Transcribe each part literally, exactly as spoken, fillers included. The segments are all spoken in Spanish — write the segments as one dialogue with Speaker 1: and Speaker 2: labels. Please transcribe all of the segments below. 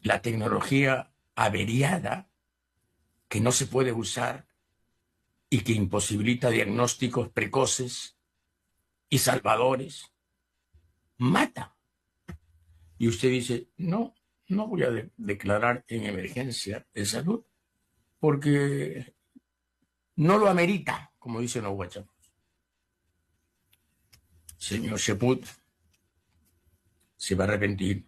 Speaker 1: la tecnología averiada que no se puede usar y que imposibilita diagnósticos precoces y salvadores, mata. Y usted dice, no, no voy a de declarar en emergencia de salud porque no lo amerita, como dicen los guachapos. Señor Cheput se va a arrepentir.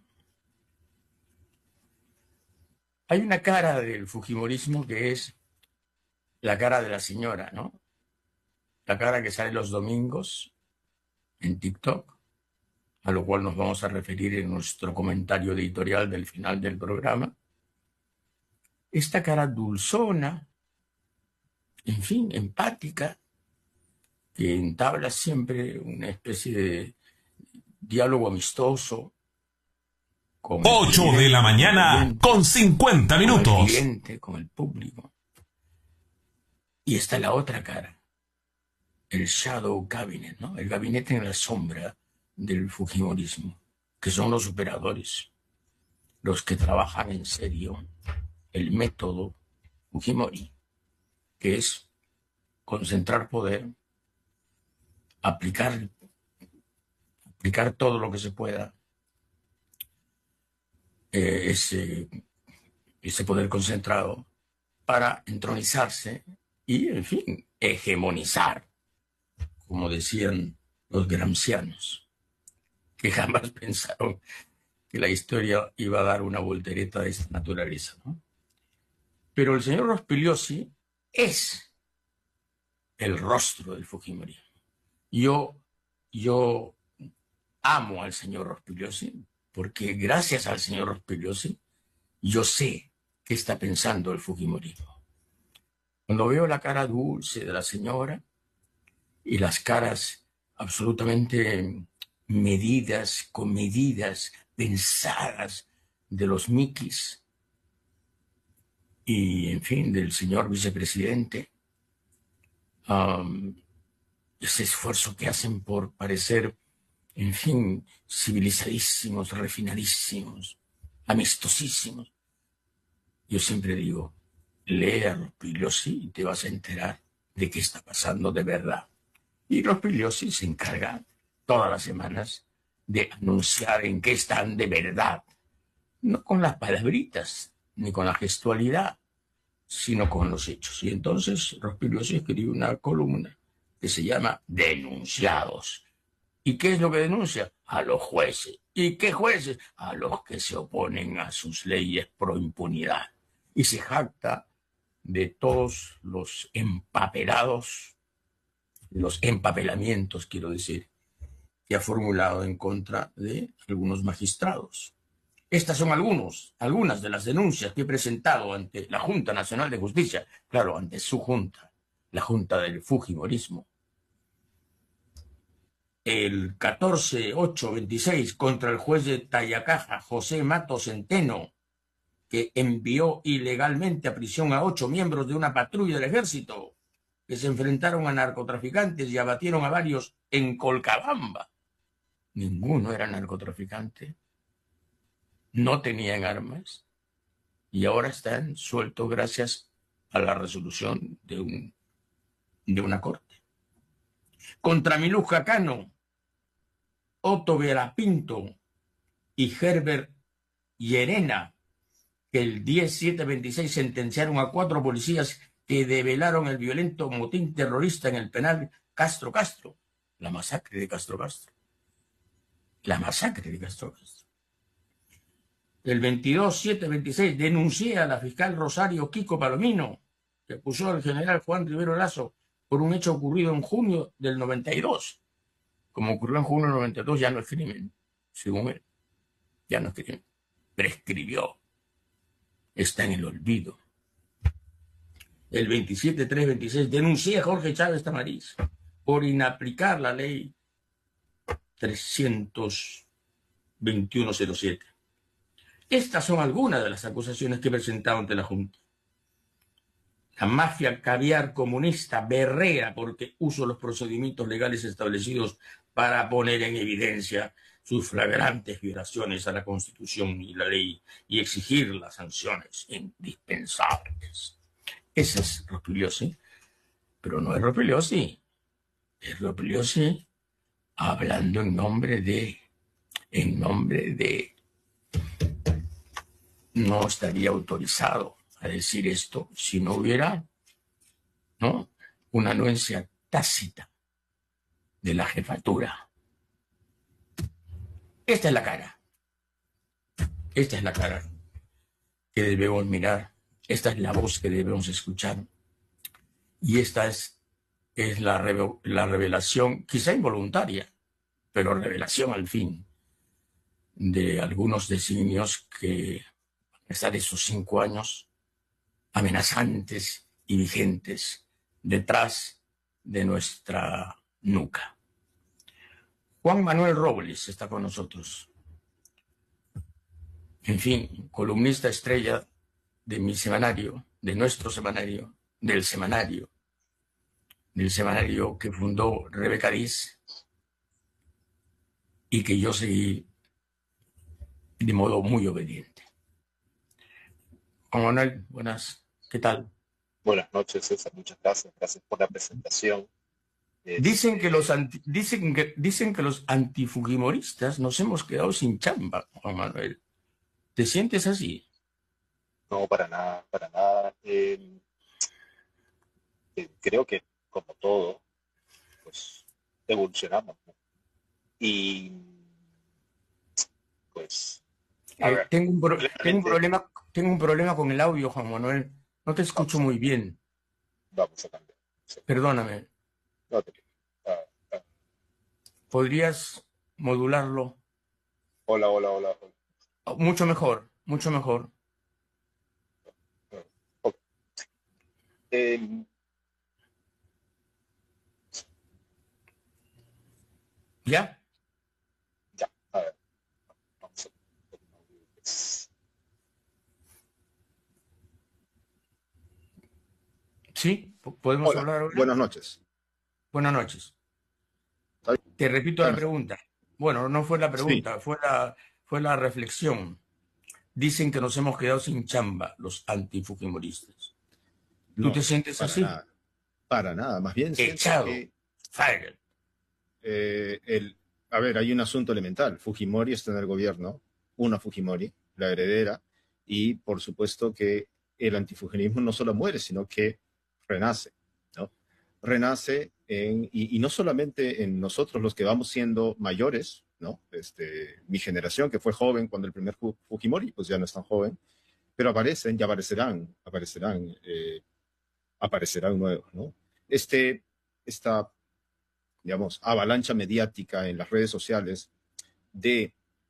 Speaker 1: Hay una cara del fujimorismo que es la cara de la señora, ¿no? La cara que sale los domingos en TikTok, a lo cual nos vamos a referir en nuestro comentario editorial del final del programa. Esta cara dulzona, en fin, empática, que entabla siempre una especie de diálogo amistoso con
Speaker 2: ocho de la mañana con cincuenta minutos.
Speaker 1: Con el cliente, con el público. Y está la otra cara, el shadow cabinet, ¿no? El gabinete en la sombra del fujimorismo, que son los operadores, los que trabajan en serio el método Fujimori, que es concentrar poder, aplicar, aplicar todo lo que se pueda, eh, ese, ese poder concentrado para entronizarse y, en fin, hegemonizar, como decían los gramscianos, que jamás pensaron que la historia iba a dar una voltereta de esta naturaleza, ¿no? Pero el señor Rospigliosi es el rostro del fujimorismo. Yo, yo amo al señor Rospigliosi porque gracias al señor Rospigliosi yo sé qué está pensando el fujimorismo. Cuando veo la cara dulce de la señora y las caras absolutamente medidas, comedidas, pensadas de los miquis y, en fin, del señor vicepresidente, um, ese esfuerzo que hacen por parecer, en fin, civilizadísimos, refinadísimos, amistosísimos. Yo siempre digo, lee a Rospigliosi y te vas a enterar de qué está pasando de verdad. Y Rospigliosi se encarga todas las semanas de anunciar en qué están de verdad, no con las palabritas ni con la gestualidad, sino con los hechos. Y entonces Rospigliosi escribió una columna que se llama Denunciados. ¿Y qué es lo que denuncia? A los jueces. ¿Y qué jueces? A los que se oponen a sus leyes pro impunidad. Y se jacta de todos los empapelados, los empapelamientos, quiero decir, que ha formulado en contra de algunos magistrados. Estas son algunos, algunas de las denuncias que he presentado ante la Junta Nacional de Justicia, claro, ante su junta, la Junta del Fujimorismo. El catorce ocho veintiséis contra el juez de Tayacaja, José Mato Centeno, que envió ilegalmente a prisión a ocho miembros de una patrulla del ejército que se enfrentaron a narcotraficantes y abatieron a varios en Colcabamba. Ninguno era narcotraficante, no tenían armas y ahora están sueltos gracias a la resolución de, un, de una corte. Contra Milú Jacano, Otto Verapinto y Herbert Llerena, que el diez siete veintiséis sentenciaron a cuatro policías que develaron el violento motín terrorista en el penal Castro Castro, la masacre de Castro Castro, la masacre de Castro Castro. El veintidós siete veintiséis denuncié a la fiscal Rosario Kiko Palomino, que acusó al general Juan Rivero Lazo por un hecho ocurrido en junio del noventa y dos. Como ocurrió en junio del noventa y dos, ya no es crimen, según él. Ya no es crimen. Prescribió. Está en el olvido. El veintisiete tres veintiséis denuncié a Jorge Chávez Tamariz por inaplicar la ley trescientos veintiuno cero siete. Estas son algunas de las acusaciones que he presentado ante la Junta. La mafia caviar comunista berrea porque uso los procedimientos legales establecidos para poner en evidencia sus flagrantes violaciones a la Constitución y la ley y exigir las sanciones indispensables. Ese es Rospigliosi, pero no es Rospigliosi, es Rospigliosi hablando en nombre de, en nombre de, no estaría autorizado a decir esto si no hubiera, ¿no?, una anuencia tácita de la jefatura. Esta es la cara. Esta es la cara que debemos mirar. Esta es la voz que debemos escuchar. Y esta es, es la, reve- la revelación, quizá involuntaria, pero revelación al fin, de algunos designios que van a estar esos cinco años amenazantes y vigentes detrás de nuestra nuca. Juan Manuel Robles está con nosotros. En fin, columnista estrella de mi semanario, de nuestro semanario, del semanario, del semanario que fundó Rebeca Diz y que yo seguí de modo muy obediente. Juan Manuel, buenas, ¿qué tal?
Speaker 3: Buenas noches, César. Muchas gracias. Gracias por la presentación.
Speaker 1: Dicen que los
Speaker 3: Este,
Speaker 1: anti- dicen que dicen que los antifujimoristas nos hemos quedado sin chamba, Juan Manuel. ¿Te sientes así?
Speaker 3: no, para nada, para nada. Eh, eh, creo que, como todo, pues evolucionamos, ¿no? Y, pues, a
Speaker 1: Eh,
Speaker 3: ver,
Speaker 1: tengo un pro- tengo un
Speaker 3: claramente
Speaker 1: problema, tengo un problema con el audio, Juan Manuel. No te escucho
Speaker 3: vamos a,
Speaker 1: muy bien.
Speaker 3: vamos a cambiar. Sí,
Speaker 1: Perdóname.
Speaker 3: no te preocupes. Ah, ah,
Speaker 1: ¿Podrías modularlo?
Speaker 3: hola, hola, hola, hola.
Speaker 1: Oh, mucho mejor, mucho mejor.
Speaker 3: Ah, ok. Eh,
Speaker 1: ¿Ya?
Speaker 3: ya, a ver, vamos a pues,
Speaker 1: ¿Sí? ¿Po- ¿Podemos
Speaker 4: Hola,
Speaker 1: hablar ahora?
Speaker 4: buenas noches.
Speaker 1: Buenas noches.
Speaker 4: ¿Está bien?
Speaker 1: Te repito
Speaker 4: Está
Speaker 1: la
Speaker 4: mejor.
Speaker 1: pregunta. Bueno, no fue la
Speaker 4: Sí,
Speaker 1: pregunta, fue la, fue la reflexión. Dicen que nos hemos quedado sin chamba los antifujimoristas. ¿Tú te
Speaker 4: no,
Speaker 1: sientes
Speaker 4: para
Speaker 1: así?
Speaker 4: nada, para nada. Más bien siento
Speaker 1: Echado.
Speaker 4: que
Speaker 1: Fired.
Speaker 4: eh, el, a ver, hay un asunto elemental. Fujimori está en el gobierno, una Fujimori, la heredera, y por supuesto que el antifujinismo no solo muere, sino que renace, ¿no? Renace en, y, y no solamente en nosotros los que vamos siendo mayores, ¿no? Este, mi generación, que fue joven cuando el primer Fu- Fujimori, pues ya no es tan joven, pero aparecen y aparecerán, aparecerán, eh, aparecerán nuevos, ¿no? Este, esta, digamos, avalancha mediática en las redes sociales de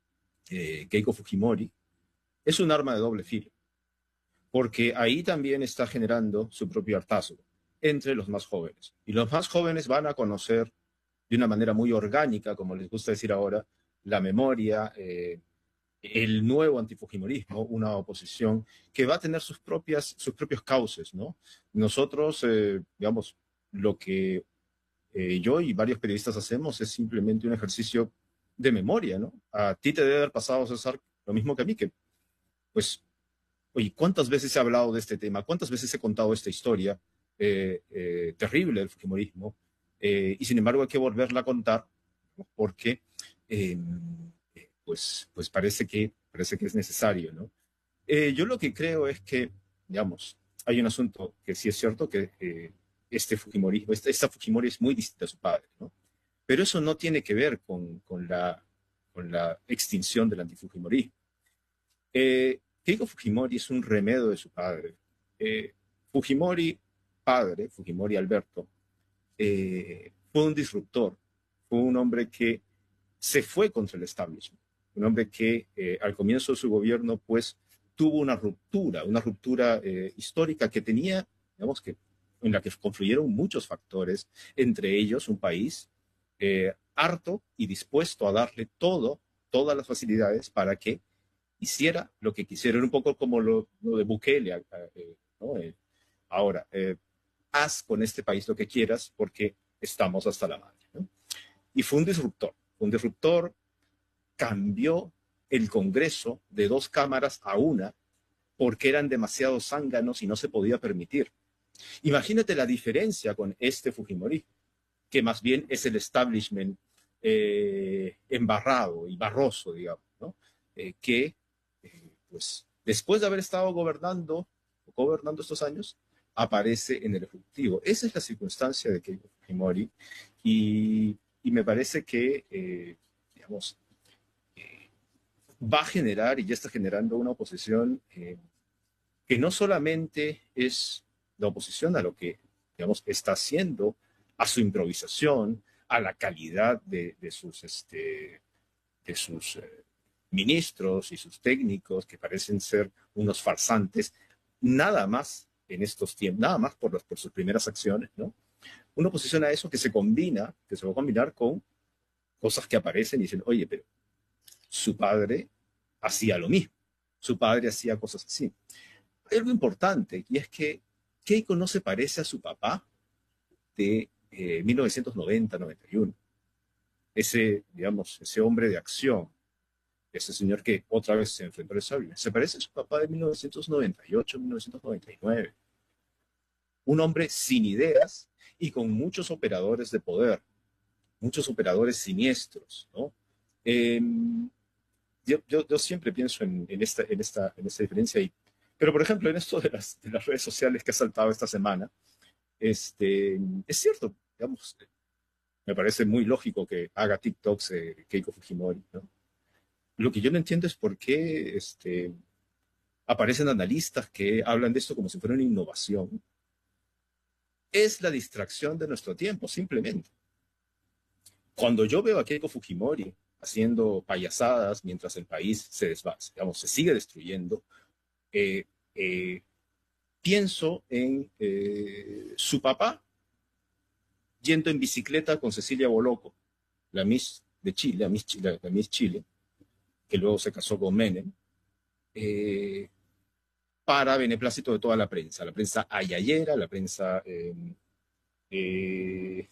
Speaker 4: eh, Keiko Fujimori es un arma de doble filo, porque ahí también está generando su propio hartazgo entre los más jóvenes. Y los más jóvenes van a conocer de una manera muy orgánica, como les gusta decir ahora, la memoria, eh, el nuevo antifujimorismo, una oposición que va a tener sus, propias, sus propios cauces, ¿no? Nosotros, eh, digamos, lo que eh, yo y varios periodistas hacemos es simplemente un ejercicio de memoria, ¿no? A ti te debe haber pasado, César, lo mismo que a mí, que, pues, oye, ¿cuántas veces he hablado de este tema? ¿Cuántas veces he contado esta historia eh, eh, terrible del fujimorismo? Eh, y sin embargo hay que volverla a contar, ¿no? Porque eh, pues, pues parece que, parece que es necesario, ¿no? Eh, yo lo que creo es que, digamos, hay un asunto que sí es cierto, que eh, este Fujimori, esta, esta Fujimori es muy distinta a su padre, ¿no? Pero eso no tiene que ver con, con, la, con la extinción del antifujimorismo. Eh, Keiko Fujimori es un remedio de su padre. Eh, Fujimori, padre, Fujimori Alberto, eh, fue un disruptor, fue un hombre que se fue contra el establishment, un hombre que eh, al comienzo de su gobierno pues tuvo una ruptura, una ruptura eh, histórica que tenía, digamos que en la que confluyeron muchos factores, entre ellos un país eh, harto y dispuesto a darle todo, todas las facilidades para que hiciera lo que quisiera. Era un poco como lo, lo de Bukele, eh, ¿no? Eh, ahora, eh, haz con este país lo que quieras porque estamos hasta la madre, ¿no? Y fue un disruptor, un disruptor cambió el Congreso de dos cámaras a una porque eran demasiado zánganos y no se podía permitir. Imagínate la diferencia con este Fujimori, que más bien es el establishment eh, embarrado y barroso, digamos, ¿no? Eh, que, eh, pues, después de haber estado gobernando, gobernando estos años, aparece en el Ejecutivo. Esa es la circunstancia de Keiko Fujimori y, y me parece que, eh, digamos, eh, va a generar y ya está generando una oposición eh, que no solamente es la oposición a lo que, digamos, está haciendo, a su improvisación, a la calidad de, de sus, este, de sus eh, ministros y sus técnicos, que parecen ser unos farsantes, nada más en estos tiempos, nada más por, los, por sus primeras acciones, ¿no? Una oposición a eso que se combina, que se va a combinar con cosas que aparecen y dicen, oye, pero su padre hacía lo mismo, su padre hacía cosas así. Hay algo importante, y es que Keiko no se parece a su papá de eh, mil novecientos noventa noventa y uno. Ese, digamos, ese hombre de acción, ese señor que otra vez se enfrentó al sable, se parece a su papá de mil novecientos noventa y ocho mil novecientos noventa y nueve. Un hombre sin ideas y con muchos operadores de poder, muchos operadores siniestros, ¿no? Eh, yo, yo, yo siempre pienso en, en, esta, en, esta, en esta diferencia. Y, pero, por ejemplo, en esto de las, de las redes sociales que ha saltado esta semana, este, es cierto, digamos, me parece muy lógico que haga TikToks eh, Keiko Fujimori, ¿no? Lo que yo no entiendo es por qué este, aparecen analistas que hablan de esto como si fuera una innovación. Es la distracción de nuestro tiempo, simplemente. Cuando yo veo a Keiko Fujimori haciendo payasadas mientras el país se desva, digamos, se sigue destruyendo, eh, eh, pienso en eh, su papá yendo en bicicleta con Cecilia Boloco, la Miss de Chile, la Miss Chile, la Miss Chile, que luego se casó con Menem, eh, para beneplácito de toda la prensa, la prensa ayayera, la prensa eh, eh,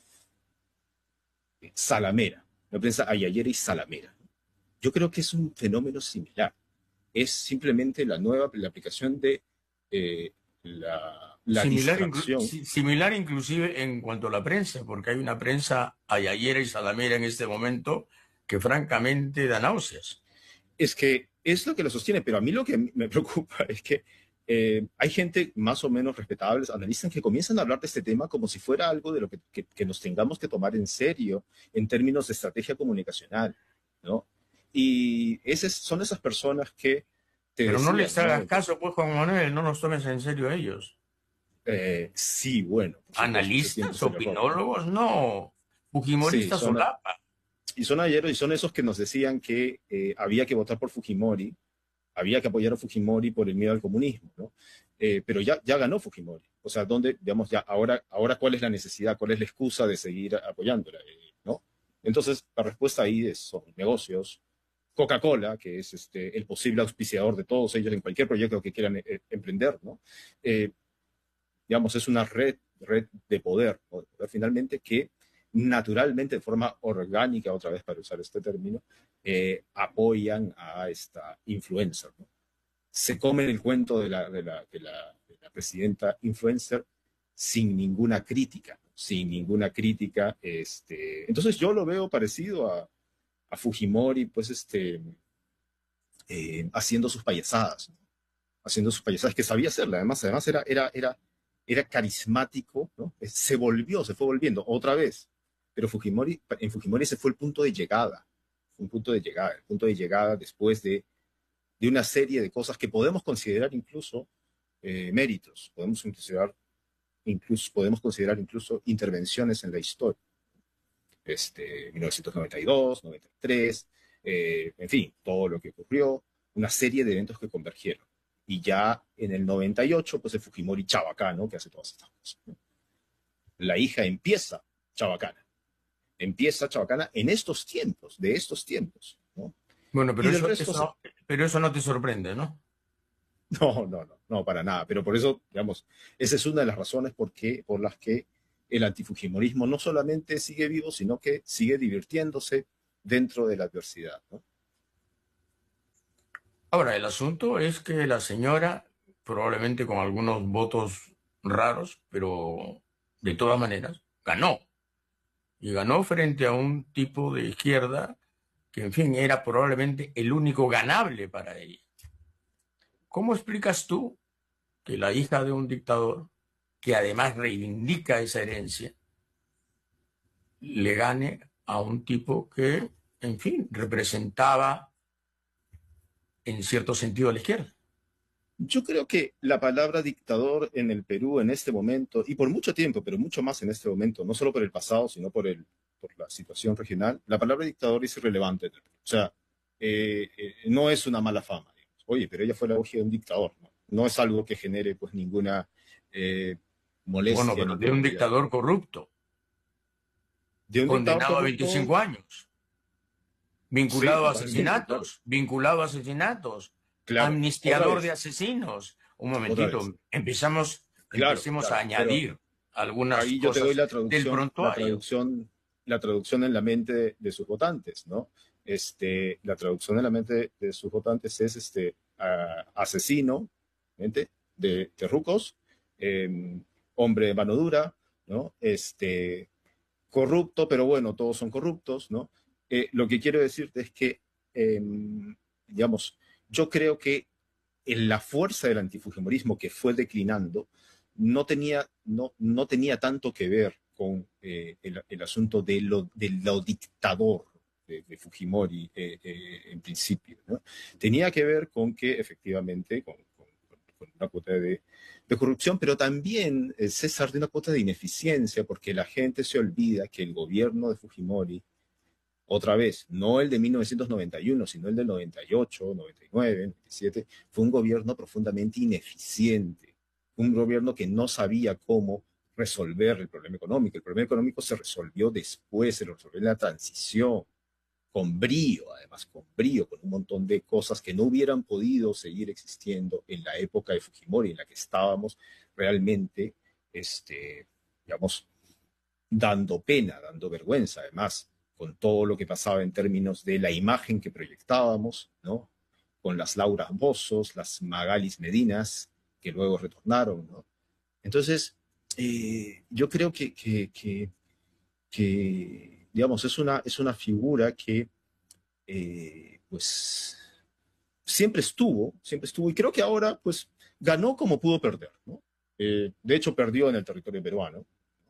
Speaker 4: salamera, la prensa ayayera y salamera. Yo creo que es un fenómeno similar. Es simplemente la nueva la aplicación de eh, la, la
Speaker 1: Similar,
Speaker 4: distracción.
Speaker 1: inclu similar inclusive en cuanto a la prensa, porque hay una prensa ayayera y salamera en este momento que francamente da náuseas.
Speaker 4: Es que es lo que lo sostiene, pero a mí lo que me preocupa es que eh, hay gente más o menos respetable, analistas que comienzan a hablar de este tema como si fuera algo de lo que, que, que nos tengamos que tomar en serio en términos de estrategia comunicacional, ¿no? Y esas son esas personas que te
Speaker 1: Pero
Speaker 4: decían,
Speaker 1: no les hagas
Speaker 4: ¿no?
Speaker 1: caso, pues, Juan Manuel, no nos tomes en serio a ellos.
Speaker 4: Eh, sí, bueno. Por supuesto,
Speaker 1: Analistas, opinólogos, no. Fujimoristas
Speaker 4: sí, son,
Speaker 1: solapa.
Speaker 4: Y son ayer y son esos que nos decían que eh, había que votar por Fujimori, había que apoyar a Fujimori por el miedo al comunismo, ¿no? Eh, pero ya, ya ganó Fujimori. O sea, ¿dónde, digamos, ya ahora, ahora cuál es la necesidad, cuál es la excusa de seguir apoyándola, eh, ¿no? Entonces, la respuesta ahí es, son negocios. Coca-Cola, que es este, el posible auspiciador de todos ellos en cualquier proyecto que quieran eh, emprender, ¿no? Eh, digamos, es una red, red de poder, ¿no? De poder finalmente que naturalmente, de forma orgánica, otra vez para usar este término, eh, apoyan a esta influencer, ¿no? Se comen el cuento de la, de la, de la, de la presidenta influencer sin ninguna crítica, ¿no? Sin ninguna crítica. Este... Entonces yo lo veo parecido a, a Fujimori, pues, este, eh, haciendo sus payasadas, ¿no? Haciendo sus payasadas, que sabía hacerla, además, además era, era, era, era carismático, ¿no? Se volvió, se fue volviendo otra vez. Pero Fujimori, en Fujimori ese fue el punto de llegada, un punto de llegada, el punto de llegada después de, de una serie de cosas que podemos considerar incluso eh, méritos, podemos considerar, incluso, podemos considerar incluso intervenciones en la historia. Este, mil novecientos noventa y dos, noventa y tres, eh, en fin, todo lo que ocurrió, una serie de eventos que convergieron. Y ya en el noventa y ocho, pues el Fujimori chabacano que hace todas estas cosas, ¿no? La hija empieza chabacana. Empieza chabacana en estos tiempos, de estos tiempos, ¿no?
Speaker 1: Bueno, pero eso,
Speaker 4: resto,
Speaker 1: eso, pero eso no te sorprende, ¿no?
Speaker 4: No, no, no, no, para nada. Pero por eso, digamos, esa es una de las razones por, qué, por las que el antifujimorismo no solamente sigue vivo, sino que sigue divirtiéndose dentro de la adversidad, ¿no?
Speaker 1: Ahora, el asunto es que la señora, probablemente con algunos votos raros, pero de todas maneras, ganó. Y ganó frente a un tipo de izquierda que, en fin, era probablemente el único ganable para ella. ¿Cómo explicas tú que la hija de un dictador, que además reivindica esa herencia, le gane a un tipo que, en fin, representaba en cierto sentido a la izquierda?
Speaker 4: Yo creo que la palabra dictador en el Perú en este momento, y por mucho tiempo, pero mucho más en este momento, no solo por el pasado, sino por, el, por la situación regional, la palabra dictador es irrelevante en el Perú. O sea, eh, eh, no es una mala fama. Digamos. Oye, pero ella fue la hija de un dictador. No, no es algo que genere pues ninguna eh,
Speaker 1: Bueno,
Speaker 4: molestia.
Speaker 1: pero de un
Speaker 4: Ninguna,
Speaker 1: dictador corrupto,
Speaker 4: de un dictador
Speaker 1: condenado a
Speaker 4: corrupto,
Speaker 1: veinticinco años,
Speaker 4: sí,
Speaker 1: vinculado a
Speaker 4: sí, claro,
Speaker 1: asesinatos, vinculado a asesinatos,
Speaker 4: claro, otra
Speaker 1: amnistiador de
Speaker 4: vez,
Speaker 1: asesinos. Un
Speaker 4: otra vez,
Speaker 1: momentito, empezamos,
Speaker 4: claro,
Speaker 1: empecemos a
Speaker 4: claro, pero
Speaker 1: añadir algunas
Speaker 4: ahí yo te doy
Speaker 1: cosas
Speaker 4: la
Speaker 1: del
Speaker 4: traducción, la
Speaker 1: prontuario.
Speaker 4: traducción, la traducción en la mente de, de sus votantes, ¿no? Este, la traducción en la mente de, de sus votantes es este uh, asesino, mente, de terrucos, eh, hombre de mano dura, ¿no? Este, corrupto, pero bueno, todos son corruptos, ¿no? Eh, lo que quiero decirte es que, eh, digamos, yo creo que en la fuerza del antifujimorismo que fue declinando no tenía, no, no tenía tanto que ver con eh, el, el, asunto de lo, de lo dictador de, de Fujimori eh, eh, en principio, ¿no? Tenía que ver con que efectivamente, con, con, con una cuota de, de corrupción, pero también, eh, César, de una cuota de ineficiencia, porque la gente se olvida que el gobierno de Fujimori, otra vez, no el de mil novecientos noventa y uno, sino el del noventa y ocho, noventa y nueve, noventa y siete, fue un gobierno profundamente ineficiente, un gobierno que no sabía cómo resolver el problema económico. El problema económico se resolvió después, se resolvió en la transición, con brío, además, con brío, con un montón de cosas que no hubieran podido seguir existiendo en la época de Fujimori, en la que estábamos realmente, este, digamos, dando pena, dando vergüenza, además, con todo lo que pasaba en términos de la imagen que proyectábamos, ¿no? Con las Lauras Bozos, las Magalis Medinas, que luego retornaron, ¿no? Entonces, eh, yo creo que, que, que, que, digamos, es una, es una figura que, eh, pues, siempre estuvo, siempre estuvo, y creo que ahora, pues, ganó como pudo perder, ¿no? Eh, de hecho, perdió en el territorio peruano,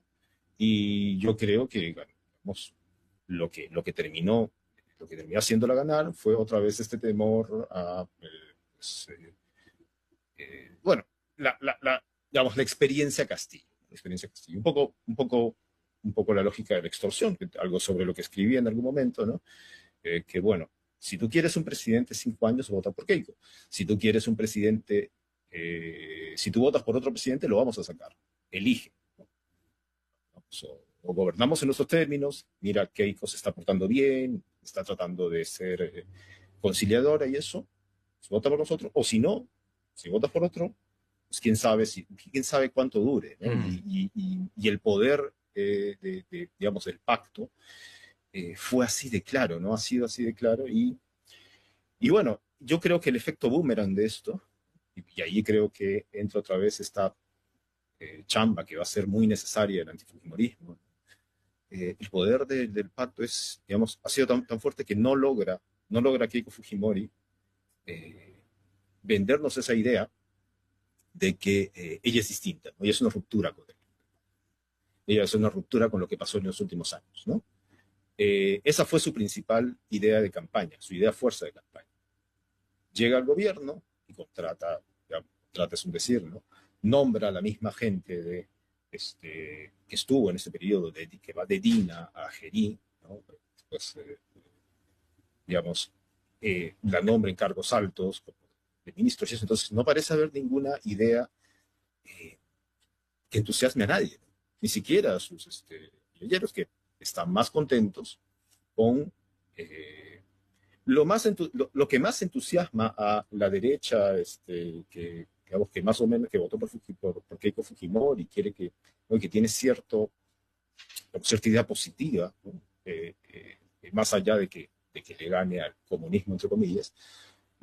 Speaker 4: y yo creo que, digamos, lo que, lo que terminó, lo que terminó haciéndola ganar fue otra vez este temor a, eh, pues, eh, eh, bueno, la, la, la, digamos, la experiencia Castillo, la experiencia Castillo, un poco, un poco, un poco la lógica de la extorsión, que, algo sobre lo que escribí en algún momento, ¿no? Eh, que bueno, si tú quieres un presidente cinco años, vota por Keiko. Si tú quieres un presidente, eh, si tú votas por otro presidente, lo vamos a sacar. Elige. ¿No? O, o gobernamos en nuestros términos, mira, Keiko se está portando bien, está tratando de ser eh, conciliadora y eso, pues vota por nosotros, o si no, si votas por otro, pues quién sabe, si, quién sabe cuánto dure, ¿no? Mm. y, y, y el poder, eh, de, de, digamos, del pacto eh, fue así de claro, ¿no? Ha sido así de claro y, y bueno, yo creo que el efecto boomerang de esto, y, y ahí creo que entra otra vez esta eh, chamba que va a ser muy necesaria el antifujimorismo. Eh, el poder de, del pacto es, digamos, ha sido tan, tan fuerte que no logra, no logra Keiko Fujimori eh, vendernos esa idea de que eh, ella es distinta, ¿no? Ella es una ruptura con él. Ella es una ruptura con lo que pasó en los últimos años, ¿no? Eh, esa fue su principal idea de campaña, su idea fuerza de campaña. Llega al gobierno y contrata, ya, contrata es un decir, ¿no? Nombra a la misma gente de, este, que estuvo en ese periodo, de, que va de Dina a Gerí, ¿no? Después, eh, digamos, eh, la nombra en cargos altos, como de ministros y eso. Entonces, no parece haber ninguna idea eh, que entusiasme a nadie, ¿no? Ni siquiera a sus este, guerrilleros, que están más contentos con eh, lo, más lo, lo que más entusiasma a la derecha, este, que, digamos, que más o menos que votó por, por, por Keiko Fujimori y quiere que, ¿no? que tiene cierto, cierta idea positiva, ¿no? eh, eh, más allá de que, de que le gane al comunismo, entre comillas,